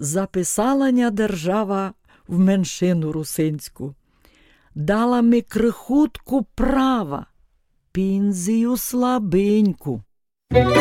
записала держава в меншину русинську, дала ми крихутку права, пінзію слабеньку.